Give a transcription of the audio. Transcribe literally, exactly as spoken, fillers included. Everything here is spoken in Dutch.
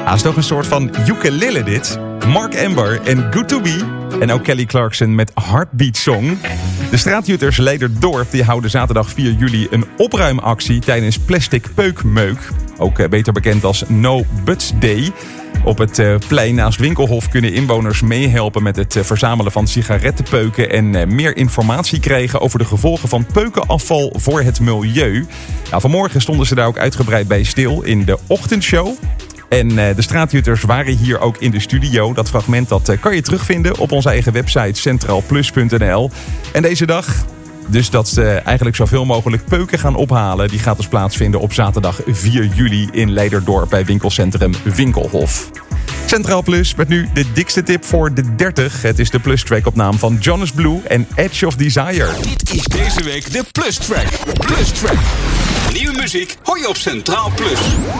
Ah, is toch een soort van ukulele dit. Mark Amber en Good To Be. En ook Kelly Clarkson met Heartbeat Song. De straatjutters Leiderdorp die houden zaterdag vier juli een opruimactie tijdens Plastic Peukmeuk. Ook beter bekend als No Butts Day. Op het uh, plein naast Winkelhof kunnen inwoners meehelpen met het uh, verzamelen van sigarettenpeuken en uh, meer informatie krijgen over de gevolgen van peukenafval voor het milieu. Nou, vanmorgen stonden ze daar ook uitgebreid bij stil in de ochtendshow. En uh, de straatjutters waren hier ook in de studio. Dat fragment dat uh, kan je terugvinden op onze eigen website centraal plus punt n l. En deze dag, dus dat ze uh, eigenlijk zoveel mogelijk peuken gaan ophalen, die gaat dus plaatsvinden op zaterdag vier juli in Leiderdorp bij winkelcentrum Winkelhof. Centraal Plus met nu de dikste tip voor de dertig. Het is de Plus Track op naam van Jonas Blue en Edge of Desire. Dit is deze week de Plus Track. Plus Track. Nieuwe muziek hoor je op Centraal Plus.